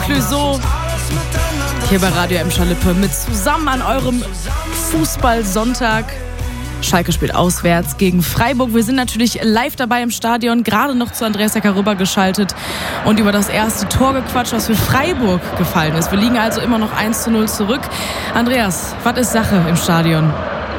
Clouseau. Hier bei Radio Emscher Lippe mit zusammen an eurem Fußballsonntag. Schalke spielt auswärts gegen Freiburg. Wir sind natürlich live dabei im Stadion, gerade noch zu Andreas Hecker rübergeschaltet und über das erste Tor gequatscht, was für Freiburg gefallen ist. Wir liegen also immer noch 1:0 zurück. Andreas, was ist Sache im Stadion?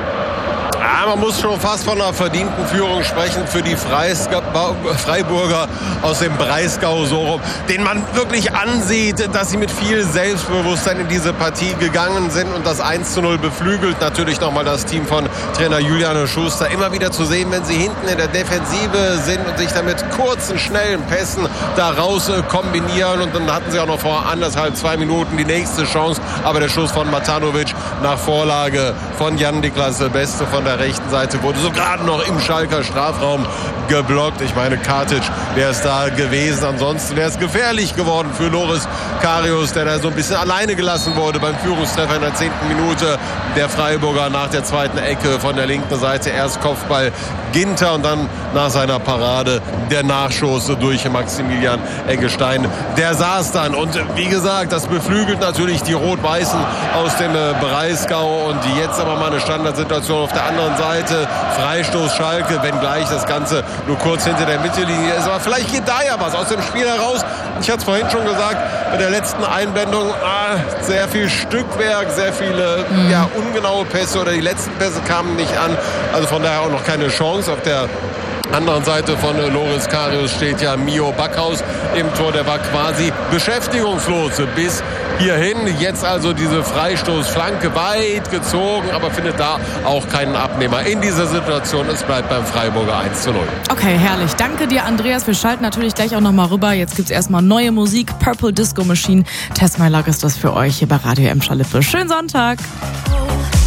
Man muss schon fast von einer verdienten Führung sprechen für die Freiburger aus dem Breisgau, so rum, denen man wirklich ansieht, dass sie mit viel Selbstbewusstsein in diese Partie gegangen sind und das 1:0 beflügelt. Natürlich nochmal das Team von Trainer Julian Schuster. Immer wieder zu sehen, wenn sie hinten in der Defensive sind und sich dann mit kurzen, schnellen Pässen da raus kombinieren. Und dann hatten sie auch noch vor 1,5-2 Minuten die nächste Chance. Aber der Schuss von Matanovic nach Vorlage von Jan Niklas Beste von der rechten Seite wurde so gerade noch im Schalker Strafraum geblockt. Ich meine, Katic, der ist da gewesen. Ansonsten wäre es gefährlich geworden für Loris Karius, der da so ein bisschen alleine gelassen wurde beim Führungstreffer in der 10. Minute. Der Freiburger nach der zweiten Ecke von der linken Seite. Erst Kopfball Ginter und dann nach seiner Parade der Nachschuss durch Maximilian Eggestein. Der saß dann. Und wie gesagt, das beflügelt natürlich die Rot-Weißen aus dem Breisgau. Und jetzt aber mal eine Standardsituation auf der anderen Seite. Freistoß Schalke, wenngleich das Ganze nur kurz hinter der Mittellinie ist. Aber vielleicht geht da ja was aus dem Spiel heraus. Ich hatte es vorhin schon gesagt, bei der letzten Einblendung, sehr viel Stückwerk, sehr viele ungenaue Pässe oder die letzten Pässe kamen nicht an. Also von daher auch noch keine Chance. Auf der anderen Seite von Loris Karius steht ja Mio Backhaus im Tor. Der war quasi beschäftigungslos bis hierhin. Jetzt also diese Freistoßflanke weit gezogen, aber findet da auch keinen Abnehmer in dieser Situation. Es bleibt beim Freiburger 1:0. Okay, herrlich. Danke dir, Andreas. Wir schalten natürlich gleich auch nochmal rüber. Jetzt gibt es erstmal neue Musik. Purple Disco Machine. Test My Luck ist das für euch hier bei Radio Emscher Lippe. Schönen Sonntag.